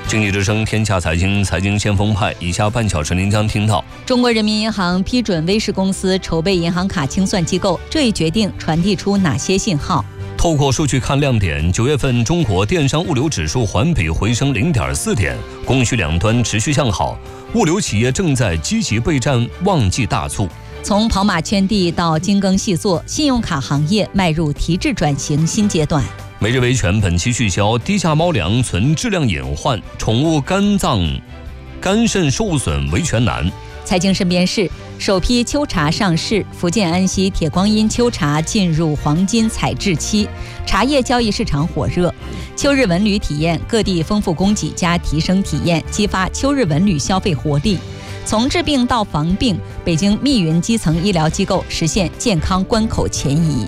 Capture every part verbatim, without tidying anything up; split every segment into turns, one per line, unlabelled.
经济之声天下财经财经先锋派，以下半小时您将听到：
中国人民银行批准威视公司筹备银行卡清算机构，这一决定传递出哪些信号？
透过数据看亮点，九月份中国电商物流指数环比回升 零点四 点，供需两端持续向好，物流企业正在积极备战旺季大促。
从跑马圈地到精耕细作，信用卡行业迈入提质转型新阶段。
每日维权本期续销，低价猫粮存质量隐患，宠物肝脏、肝肾受损维权难。
财经身边事，首批秋茶上市，福建安溪铁观音秋茶进入黄金采制期，茶叶交易市场火热。秋日文旅体验，各地丰富供给加提升体验，激发秋日文旅消费活力。从治病到防病，北京密云基层医疗机构实现健康关口前移。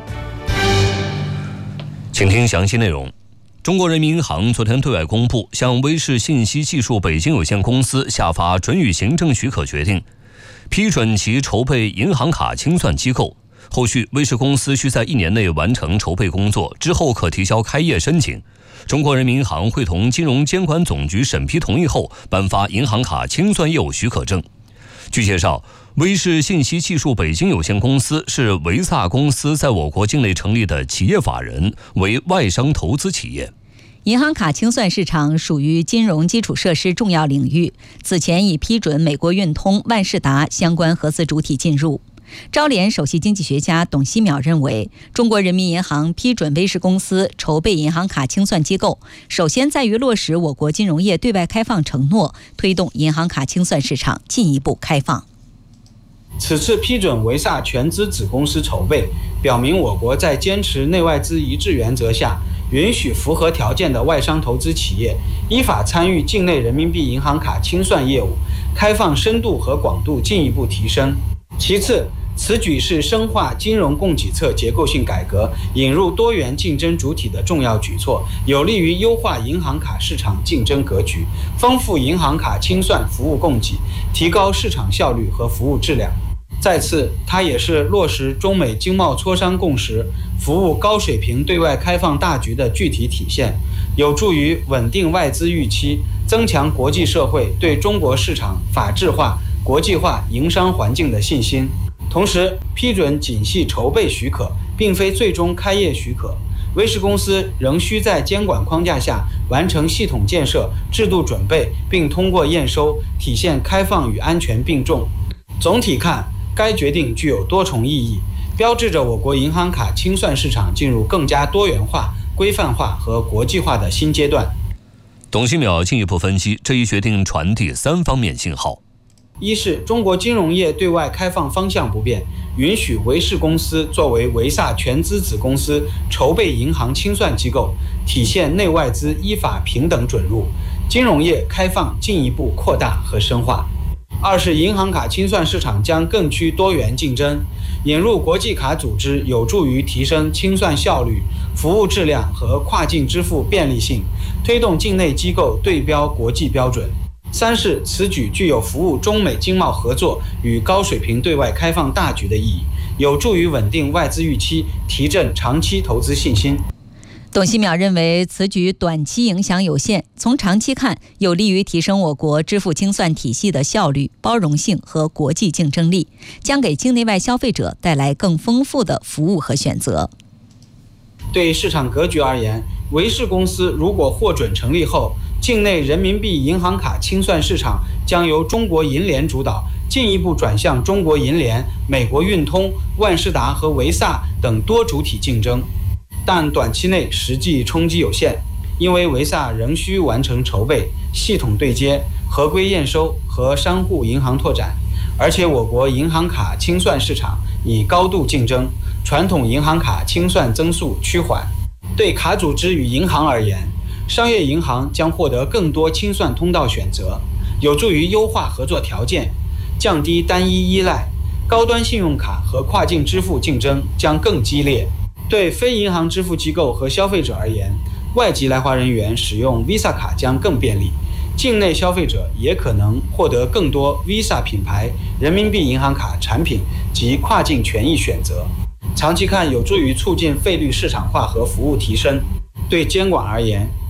请听详细内容。中国人民银行昨天对外公布，向威视信息技术北京有限公司下发准予行政许可决定，批准其筹备银行卡清算机构。后续威视公司需在一年内完成筹备工作，之后可提交开业申请。中国人民银行会同金融监管总局审批同意后，颁发银行卡清算业务许可证。据介绍，威视信息技术北京有限公司是维萨公司在我国境内成立的企业法人，为外商投资企业。
银行卡清算市场属于金融基础设施重要领域，此前已批准美国运通、万事达相关合资主体进入。招联首席经济学家董希淼认为，中国人民银行批准威视公司筹备银行卡清算机构，首先在于落实我国金融业对外开放承诺，推动银行卡清算市场进一步开放。
此次批准维萨全资子公司筹备，表明我国在坚持内外资一致原则下，允许符合条件的外商投资企业依法参与境内人民币银行卡清算业务，开放深度和广度进一步提升。其次，此举是深化金融供给侧结构性改革，引入多元竞争主体的重要举措，有利于优化银行卡市场竞争格局，丰富银行卡清算服务供给，提高市场效率和服务质量。再次，它也是落实中美经贸磋商共识，服务高水平对外开放大局的具体体现，有助于稳定外资预期，增强国际社会对中国市场法治化、国际化营商环境的信心。同时，批准仅系筹备许可，并非最终开业许可。威视公司仍需在监管框架下完成系统建设、制度准备，并通过验收，体现开放与安全并重。总体看，该决定具有多重意义，标志着我国银行卡清算市场进入更加多元化、规范化和国际化的新阶段。
董希淼进一步分析，这一决定传递三方面信号。
一是中国金融业对外开放方向不变，允许维视公司作为维萨全资子公司筹备银行清算机构，体现内外资依法平等准入，金融业开放进一步扩大和深化。二是银行卡清算市场将更趋多元竞争，引入国际卡组织有助于提升清算效率、服务质量和跨境支付便利性，推动境内机构对标国际标准。三是此举具有服务中美经贸合作与高水平对外开放大局的意义，有助于稳定外资预期，提振长期投资信心。
董希淼认为，此举短期影响有限，从长期看，有利于提升我国支付清算体系的效率、包容性和国际竞争力，将给境内外消费者带来更丰富的服务和选择。
对市场格局而言，维视公司如果获准成立后，境内人民币银行卡清算市场将由中国银联主导，进一步转向中国银联、美国运通、万事达和维萨等多主体竞争。但短期内实际冲击有限，因为维萨仍需完成筹备、系统对接、合规验收和商户银行拓展，而且我国银行卡清算市场已高度竞争，传统银行卡清算增速趋缓。对卡组织与银行而言，商业银行将获得更多清算通道选择，有助于优化合作条件，降低单一依赖，高端信用卡和跨境支付竞争将更激烈。对非银行支付机构和消费者而言，外籍来华人员使用 Visa 卡将更便利，境内消费者也可能获得更多 Visa 品牌人民币银行卡产品及跨境权益选择。长期看，有助于促进费率市场化和服务提升。对监管而言，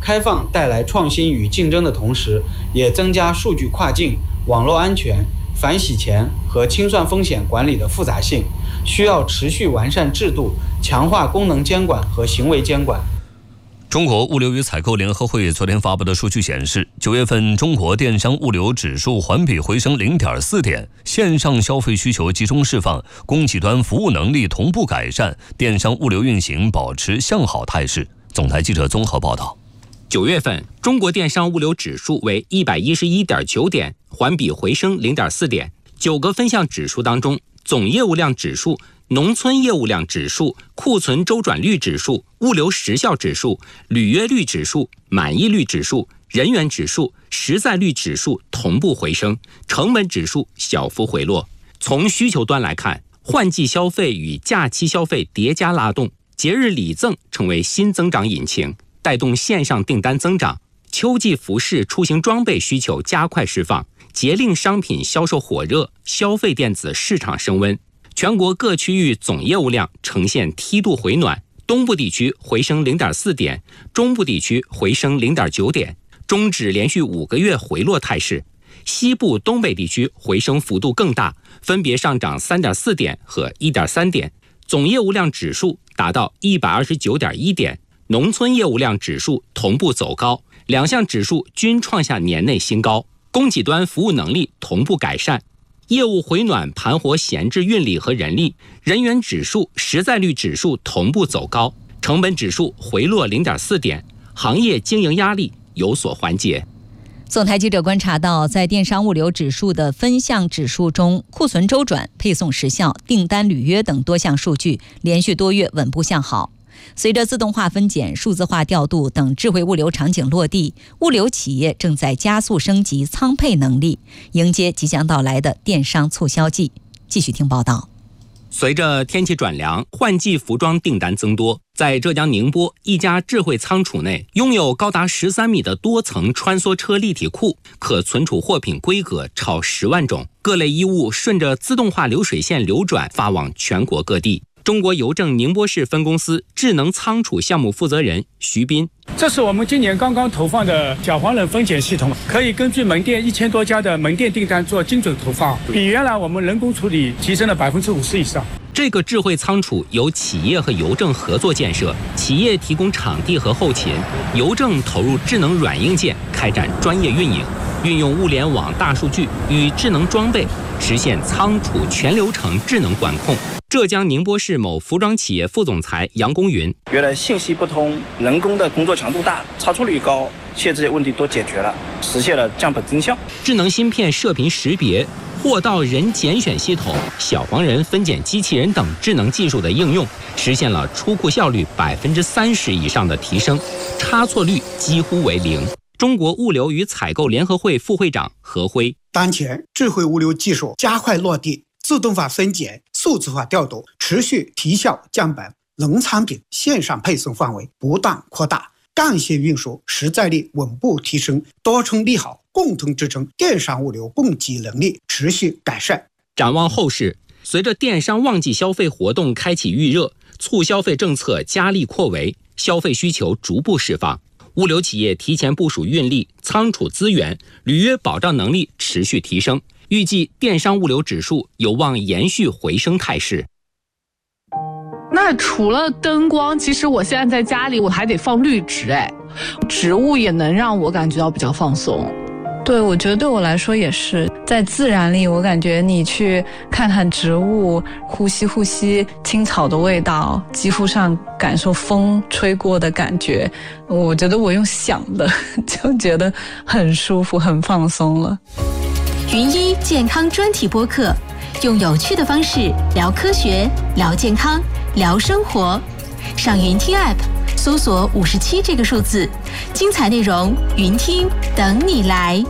开放带来创新与竞争的同时，也增加数据跨境、网络安全、反洗钱和清算风险管理的复杂性，需要持续完善制度，强化功能监管和行为监管。
中国物流与采购联合会昨天发布的数据显示，九月份中国电商物流指数环比回升 零点四 点，线上消费需求集中释放，供给端服务能力同步改善，电商物流运行保持向好态势。总台记者综合报道。
九月份，中国电商物流指数为 一百一十一点九 点，环比回升 零点四 点。九个分项指数当中，总业务量指数、农村业务量指数、库存周转率指数、物流时效指数、履约率指数、满意率指数、人员指数、实在率指数同步回升，成本指数小幅回落。从需求端来看，换季消费与假期消费叠加拉动，节日礼赠成为新增长引擎，带动线上订单增长。秋季服饰、出行装备需求加快释放，节令商品销售火热，消费电子市场升温。全国各区域总业务量呈现梯度回暖，东部地区回升 零点四 点，中部地区回升 零点九 点，终止连续五个月回落态势。西部、东北地区回升幅度更大，分别上涨 三点四 点和 一点三 点，总业务量指数达到 一百二十九点一 点，农村业务量指数同步走高，两项指数均创下年内新高，供给端服务能力同步改善。业务回暖盘活闲置运力和人力，人员指数、实在率指数同步走高，成本指数回落 零点四 点，行业经营压力有所缓解。
总台记者观察到，在电商物流指数的分项指数中，库存周转、配送时效、订单履约等多项数据连续多月稳步向好。随着自动化分拣、数字化调度等智慧物流场景落地，物流企业正在加速升级仓配能力，迎接即将到来的电商促销季。继续听报道。
随着天气转凉，换季服装订单增多，在浙江宁波一家智慧仓储内，拥有高达十三米的多层穿梭车立体库，可存储货品规格超十万种，各类衣物顺着自动化流水线流转，发往全国各地。中国邮政宁波市分公司智能仓储项目负责人徐斌：
这是我们今年刚刚投放的小黄人分拣系统，可以根据门店一千多家的门店订单做精准投放，比原来我们人工处理提升了百分之五十以上。
这个智慧仓储由企业和邮政合作建设，企业提供场地和后勤，邮政投入智能软硬件开展专业运营，运用物联网、大数据与智能装备，实现仓储全流程智能管控。浙江宁波市某服装企业副总裁杨公云：
原来信息不通，人工的工作强度大，差错率高，现在这些问题都解决了，实现了降本增效。
智能芯片射频识别、货到人拣选系统、小黄人分拣机器人等智能技术的应用，实现了出库效率百分之三十以上的提升，差错率几乎为零。中国物流与采购联合会副会长何辉：
当前智慧物流技术加快落地，自动化分拣、数字化调度持续提效降本，农产品线上配送范围不断扩大，干线运输实在力稳步提升，多重利好共同支撑电商物流供给能力持续改善。
展望后市，随着电商旺季消费活动开启预热，促消费政策加力扩围，消费需求逐步释放，物流企业提前部署运力、仓储资源，履约保障能力持续提升，预计电商物流指数有望延续回升态势。
那除了灯光，其实我现在在家里我还得放绿植，哎，植物也能让我感觉到比较放松。
对，我觉得对我来说也是，在自然里，我感觉你去看看植物，呼吸呼吸青草的味道，肌肤上感受风吹过的感觉，我觉得我用想的就觉得很舒服，很放松了。
云医健康专题播客，用有趣的方式聊科学、聊健康、聊生活。上云听 App 搜索五十七这个数字，精彩内容云听等你来。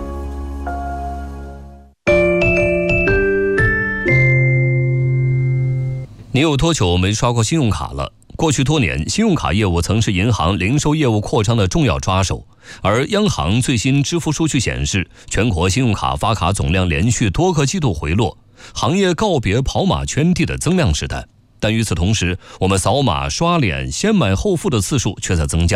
你有多久没刷过信用卡了？过去多年，信用卡业务曾是银行零售业务扩张的重要抓手。而央行最新支付数据显示，全国信用卡发卡总量连续多个季度回落，行业告别跑马圈地的增量时代。但与此同时，我们扫码、刷脸、先买后付的次数却在增加。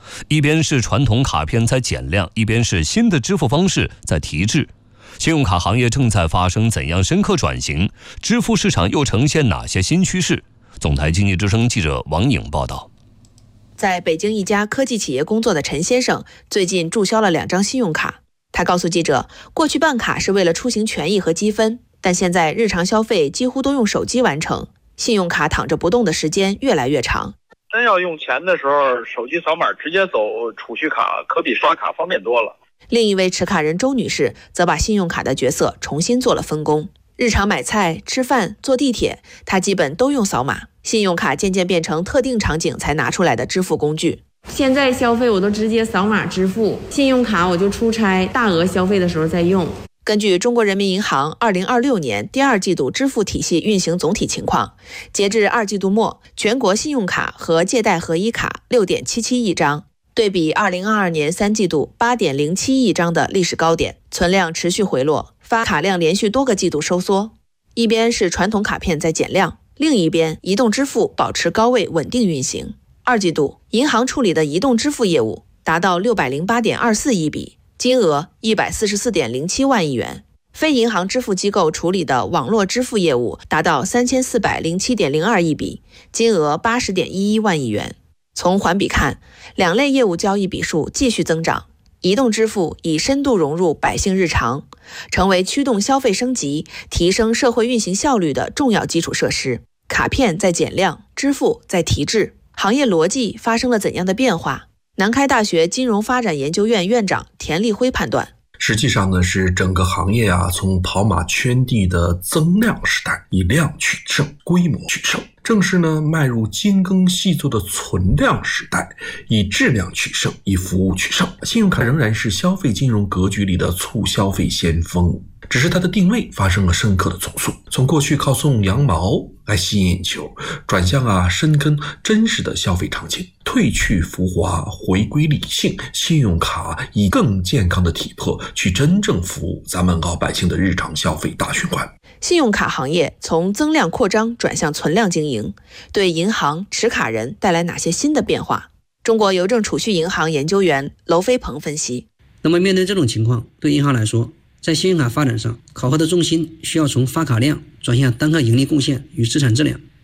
一边是传统卡片在减量，一边是新的支付方式在提质。信用卡行业正在发生怎样深刻转型？支付市场又呈现哪些新趋势？总台经济之声记者王颖报道。
在北京一家科技企业工作的陈先生，最近注销了两张信用卡。他告诉记者，过去办卡是为了出行权益和积分，但现在日常消费几乎都用手机完成，信用卡躺着不动的时间越来越长。
真要用钱的时候，手机扫码直接走储蓄卡，可比刷卡方便多了。
另一位持卡人周女士则把信用卡的角色重新做了分工，日常买菜、吃饭、坐地铁，她基本都用扫码。信用卡渐渐变成特定场景才拿出来的支付工具。
现在消费我都直接扫码支付，信用卡我就出差大额消费的时候再用。
根据中国人民银行二零二六年第二季度支付体系运行总体情况，截至二季度末，全国信用卡和借贷合一卡 六点七七亿张，对比二零二二年三季度 八点零七亿张的历史高点，存量持续回落，发卡量连续多个季度收缩。一边是传统卡片在减量，另一边移动支付保持高位稳定运行。二季度，银行处理的移动支付业务达到 六百零八点二四亿笔，金额 一百四十四点零七万亿元。非银行支付机构处理的网络支付业务达到 三千四百零七点零二亿笔，金额 八十点一一万亿元。从环比看，两类业务交易笔数继续增长。移动支付已深度融入百姓日常，成为驱动消费升级、提升社会运行效率的重要基础设施。卡片在减量，支付在提质。行业逻辑发生了怎样的变化？南开大学金融发展研究院院长田立辉判断，
实际上呢，是整个行业啊，从跑马圈地的增量时代，以量取胜，规模取胜，正式呢迈入精耕细作的存量时代，以质量取胜，以服务取胜。信用卡仍然是消费金融格局里的促消费先锋，只是它的定位发生了深刻的重塑，从过去靠送羊毛来吸引眼球，转向啊深耕真实的消费场景，褪去浮华，回归理性。信用卡以更健康的体魄去真正服务咱们老百姓的日常消费大循环。
信用卡行业从增量扩张转向存量经营，对银行、持卡人带来哪些新的变化？中国邮政储蓄银行研究员娄飞鹏分析。
那么面对这种情况，对银行来说，在信用卡发展上，考核的重心需要从发卡量转向单个盈利贡献与资产质量。